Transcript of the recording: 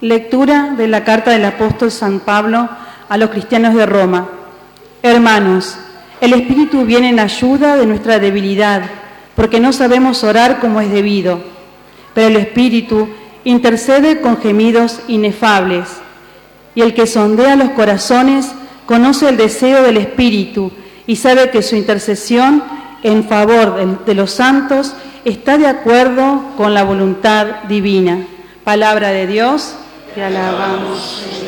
Lectura de la carta del apóstol San Pablo a los cristianos de Roma. Hermanos, el Espíritu viene en ayuda de nuestra debilidad, porque no sabemos orar como es debido. Pero el Espíritu intercede con gemidos inefables. Y el que sondea los corazones conoce el deseo del Espíritu y sabe que su intercesión en favor de los santos está de acuerdo con la voluntad divina. Palabra de Dios, te alabamos, Señor.